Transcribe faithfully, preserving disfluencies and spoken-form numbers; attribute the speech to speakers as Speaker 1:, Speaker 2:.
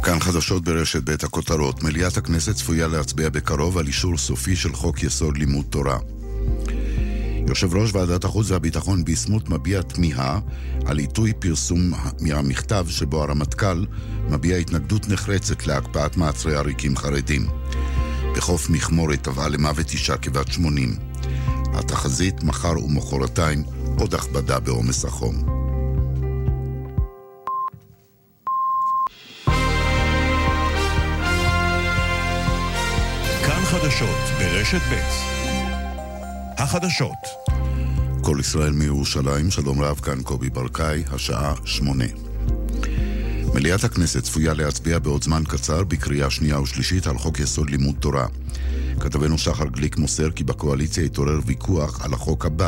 Speaker 1: כאן חדשות ברשת בית הכותרות. מליאת הכנסת צפויה להצביע בקרוב על אישור סופי של חוק יסוד לימוד תורה. יושב ראש ועדת החוץ והביטחון ביסמוט מביע תמיהה על עיתוי פרסום מהמכתב שבו הרמטכ"ל מביע התנגדות נחרצת להקפאת מעצרי עריקים חרדים. בחוף מכמורת טבעה למוות אישה כבת שמונים. התחזית מחר ומחרתיים עוד הכבדה בעומס החום.
Speaker 2: כאן חדשות ברשת ב'. החדשות.
Speaker 1: כל ישראל מירושלים, שלום רב, כאן קובי ברקאי, השעה שמונה. מליאת הכנסת צפויה להצביע בעוד זמן קצר בקריאה שנייה ושלישית על חוק יסוד לימוד תורה. כתבנו שחר גליק מוסר כי בקואליציה התעורר ויכוח על החוק הבא